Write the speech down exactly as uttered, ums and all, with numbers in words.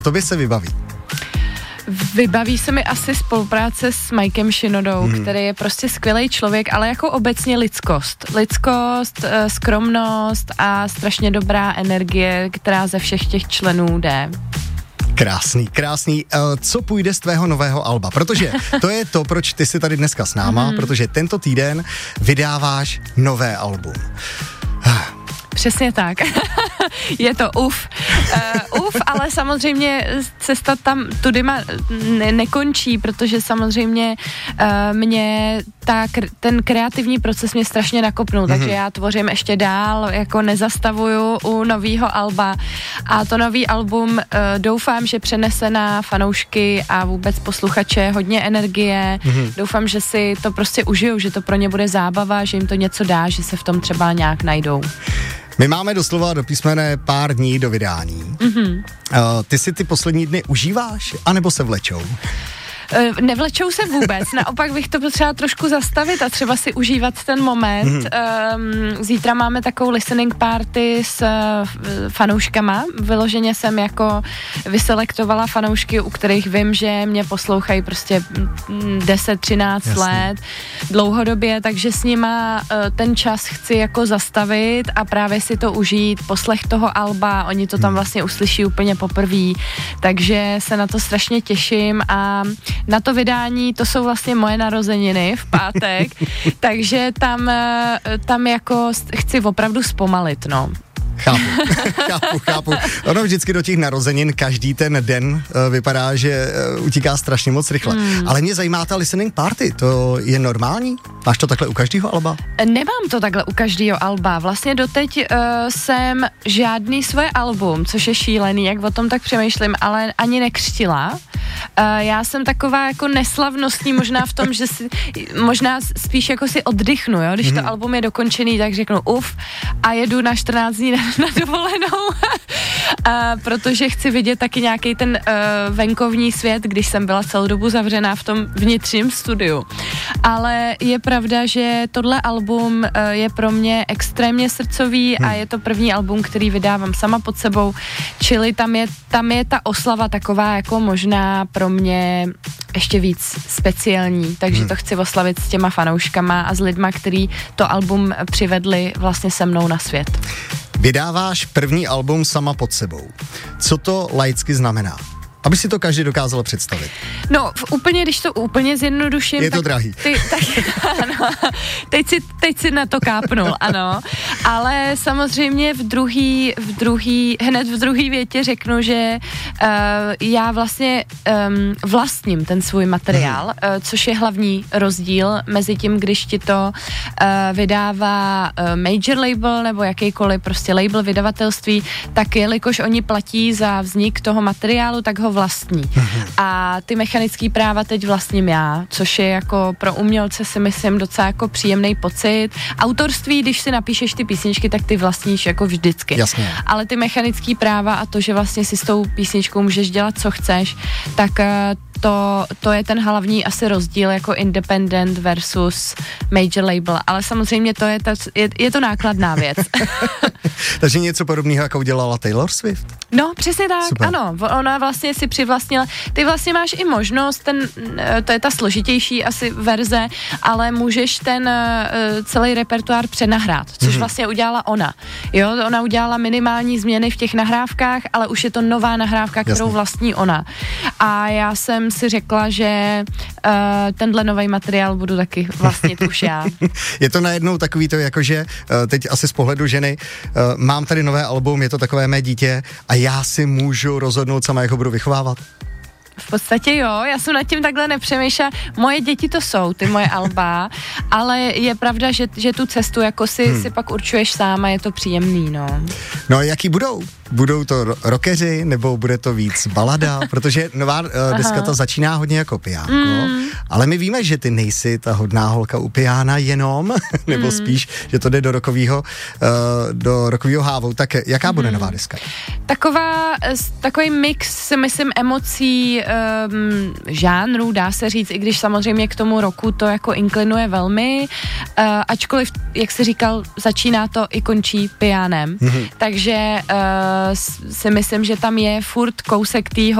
Tobě se vybaví? Vybaví se mi asi spolupráce s Mikem Shinodou, hmm. který je prostě skvělý člověk, ale jako obecně lidskost. Lidskost, skromnost a strašně dobrá energie, která ze všech těch členů jde. Krásný, krásný. Co půjde z tvého nového alba? Protože to je to, proč ty jsi tady dneska s náma, mm. protože tento týden vydáváš nové album. Přesně tak. Je to uf. Uh, uf, ale samozřejmě cesta tam tudy ma ne- nekončí, protože samozřejmě uh, mě ta, ten kreativní proces mě strašně nakopnul, mm-hmm. takže já tvořím ještě dál, jako nezastavuju u novýho alba a to nový album uh, doufám, že přenese na fanoušky a vůbec posluchače hodně energie. Mm-hmm. Doufám, že si to prostě užijou, že to pro ně bude zábava, že jim to něco dá, že se v tom třeba nějak najdou. My máme doslova do písmene pár dní do vydání. Mm-hmm. Uh, ty si ty poslední dny užíváš, anebo se vlečou? Nevlečou se vůbec, naopak bych to potřeba trošku zastavit a třeba si užívat ten moment. Mm-hmm. Um, zítra máme takovou listening party s uh, fanouškama. Vyloženě jsem jako vyselektovala fanoušky, u kterých vím, že mě poslouchají prostě deset třináct let dlouhodobě, takže s nima uh, ten čas chci jako zastavit a právě si to užít, poslech toho alba, oni to tam vlastně uslyší úplně poprvé, takže se na to strašně těším a na to vydání, to jsou vlastně moje narozeniny v pátek, takže tam, tam jako chci opravdu zpomalit, no. Chápu, chápu, chápu. Ono vždycky do těch narozenin každý ten den uh, vypadá, že uh, utíká strašně moc rychle. Hmm. Ale mě zajímá ta listening party, to je normální? Máš to takhle u každého alba? Nemám to takhle u každého alba. Vlastně doteď uh, jsem žádný svoje album, což je šílený, jak o tom tak přemýšlím, ale ani nekřtila. Uh, já jsem taková jako neslavnostní možná v tom, že si, možná spíš jako si oddychnu, jo? Když mm-hmm. to album je dokončený, tak řeknu uf a jedu na čtrnáct dní na, na dovolenou, uh, protože chci vidět taky nějaký ten uh, venkovní svět, když jsem byla celou dobu zavřená v tom vnitřním studiu. Ale je pravda, že tohle album uh, je pro mě extrémně srdcový hmm. a je to první album, který vydávám sama pod sebou, čili tam je, tam je ta oslava taková jako možná pro mě ještě víc speciální, takže hmm. to chci oslavit s těma fanouškama a s lidma, který to album přivedli vlastně se mnou na svět. Vydáváš první album sama pod sebou. Co to laicky znamená? Aby si to každý dokázal představit. No, úplně, když to úplně zjednoduším... Je to tak, drahý. Ty, tak, ano, teď, si, teď si na to kápnul, ano. Ale samozřejmě v druhý, v druhý, hned v druhý větě řeknu, že uh, já vlastně um, vlastním ten svůj materiál, hmm. uh, což je hlavní rozdíl mezi tím, když ti to uh, vydává uh, major label nebo jakýkoliv prostě label vydavatelství, tak jelikož oni platí za vznik toho materiálu, tak ho vlastní. Mm-hmm. A ty mechanický práva teď vlastním já, což je jako pro umělce si myslím docela jako příjemný pocit. Autorství, když si napíšeš ty písničky, tak ty vlastníš jako vždycky. Jasně. Ale ty mechanický práva a to, že vlastně si s tou písničkou můžeš dělat, co chceš, tak to, to je ten hlavní asi rozdíl jako independent versus major label. Ale samozřejmě to je, ta, je, je to nákladná věc. Takže něco podobného, jako udělala Taylor Swift? No, přesně tak, Super. Ano. Ona vlastně si přivlastnila, ty vlastně máš i možnost, ten, to je ta složitější asi verze, ale můžeš ten uh, celý repertoár přenahrát, což mm-hmm. vlastně udělala ona. Jo, ona udělala minimální změny v těch nahrávkách, ale už je to nová nahrávka, kterou Jasně. vlastní ona. A já jsem si řekla, že uh, tenhle nový materiál budu taky vlastnit už já. Je to najednou takový to, jakože uh, teď asi z pohledu ženy, uh, mám tady nové album, je to takové mé dítě a já si můžu rozhodnout sama, jak ho budu vychovávat? V podstatě jo, já jsem nad tím takhle nepřemýšlela. Moje děti to jsou, ty moje alba, ale je pravda, že, že tu cestu jako si, hmm. si pak určuješ sám a je to příjemný, no. No a jaký budou? Budou to rockeři, nebo bude to víc balada? Protože nová uh, deska ta začíná hodně jako pijánko, mm. ale my víme, že ty nejsi ta hodná holka u pijána jenom, nebo mm. spíš, že to jde do rockovýho, uh, do rockovýho hávu. Tak jaká bude mm. nová deska? Taková, takový mix, si myslím, emocí, um, žánrů, dá se říct, i když samozřejmě k tomu roku to jako inklinuje velmi, uh, ačkoliv, jak jsi říkal, začíná to i končí pijánem. Mm. Takže uh, si myslím, že tam je furt kousek té